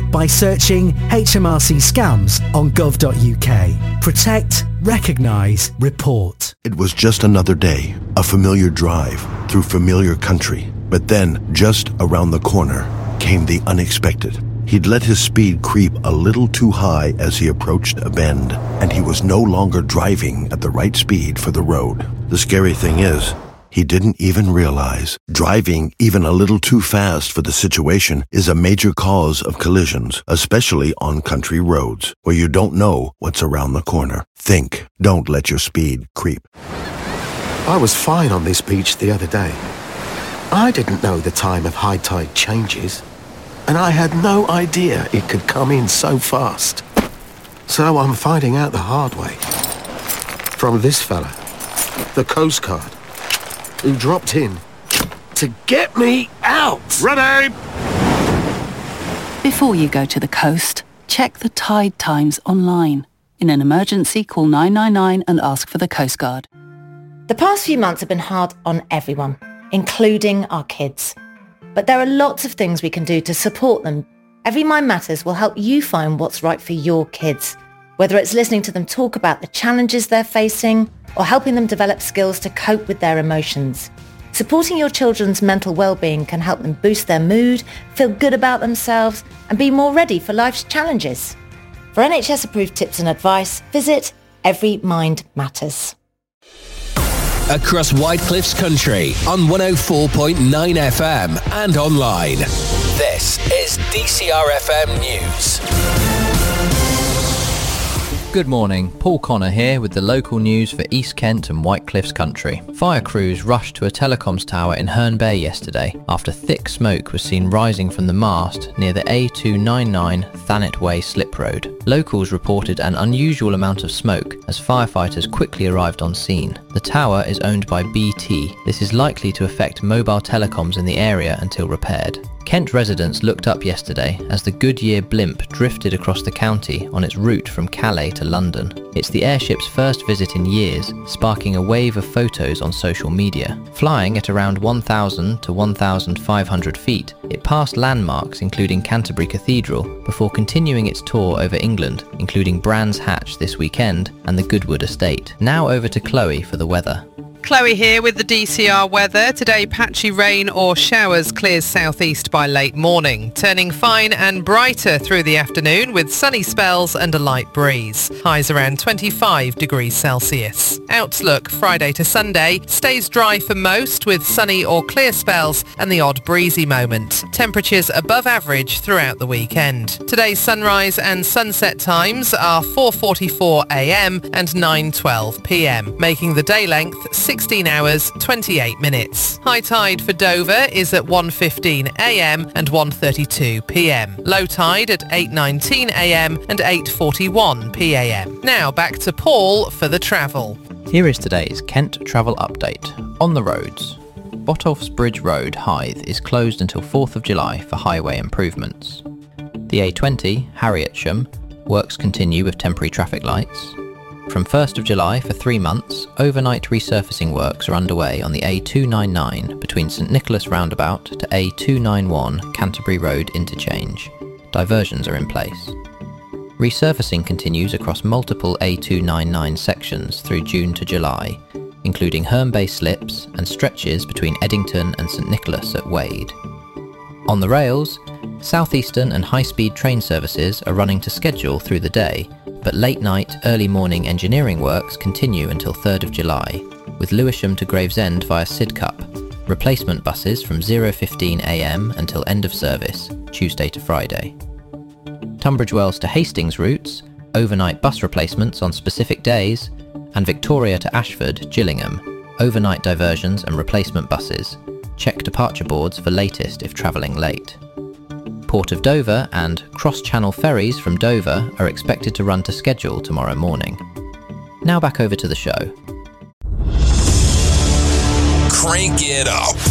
by searching HMRC scams on gov.uk. Protect, recognise, report. It was just another day, a familiar drive through familiar country. But then, just around the corner, came the unexpected. He'd let his speed creep a little too high as he approached a bend, and he was no longer driving at the right speed for the road. The scary thing is, he didn't even realize driving even a little too fast for the situation is a major cause of collisions, especially on country roads, where you don't know what's around the corner. Think, don't let your speed creep. I was fine on this beach the other day. I didn't know the time of high tide changes, and I had no idea it could come in so fast. So I'm finding out the hard way. From this fella, the Coast Guard, who dropped in to get me out. Ready! Before you go to the coast, check the tide times online. In an emergency, call 999 and ask for the Coast Guard. The past few months have been hard on everyone, including our kids. But there are lots of things we can do to support them. Every Mind Matters will help you find what's right for your kids, whether it's listening to them talk about the challenges they're facing or helping them develop skills to cope with their emotions. Supporting your children's mental well-being can help them boost their mood, feel good about themselves, and be more ready for life's challenges. For NHS-approved tips and advice, visit Every Mind Matters. Across Whitecliff's country on 104.9 FM and online. This is DCR FM News. Good morning, Paul Connor here with the local news for East Kent and Whitecliff's country. Fire crews rushed to a telecoms tower in Herne Bay yesterday after thick smoke was seen rising from the mast near the A299 Thanet Way slip road. Locals reported an unusual amount of smoke as firefighters quickly arrived on scene. The tower is owned by BT. This is likely to affect mobile telecoms in the area until repaired. Kent residents looked up yesterday as the Goodyear blimp drifted across the county on its route from Calais to London. It's the airship's first visit in years, sparking a wave of photos on social media. Flying at around 1,000 to 1,500 feet, it passed landmarks including Canterbury Cathedral before continuing its tour over England, including Brands Hatch this weekend and the Goodwood Estate. Now over to Chloe for the weather. Chloe here with the DCR weather. Today, patchy rain or showers clears southeast by late morning, turning fine and brighter through the afternoon with sunny spells and a light breeze. Highs around 25 degrees Celsius. Outlook Friday to Sunday stays dry for most with sunny or clear spells and the odd breezy moment. Temperatures above average throughout the weekend. Today's sunrise and sunset times are 4:44 a.m. and 9:12 p.m, making the day length 16 hours 28 minutes. High tide for Dover is at 1:15 a.m. and 1:32 p.m. Low tide at 8:19 a.m. and 8:41 p.m. Now back to Paul for the travel. Here is today's Kent travel update. On the roads. Botolph's Bridge Road, Hythe, is closed until 4th of July for highway improvements. The A20, Harrietsham, works continue with temporary traffic lights. From 1st of July for 3 months, overnight resurfacing works are underway on the A299 between St Nicholas Roundabout to A291 Canterbury Road interchange. Diversions are in place. Resurfacing continues across multiple A299 sections through June to July, including Herne Bay slips and stretches between Eddington and St Nicholas at Wade. On the rails, Southeastern and high-speed train services are running to schedule through the day, but late-night, early-morning engineering works continue until 3rd of July, with Lewisham to Gravesend via Sidcup, replacement buses from 0:15 a.m. until end of service, Tuesday to Friday. Tunbridge Wells to Hastings routes, overnight bus replacements on specific days, and Victoria to Ashford, Gillingham, overnight diversions and replacement buses. Check departure boards for latest if travelling late. Port of Dover and cross-channel ferries from Dover are expected to run to schedule tomorrow morning. Now back over to the show. Crank it up.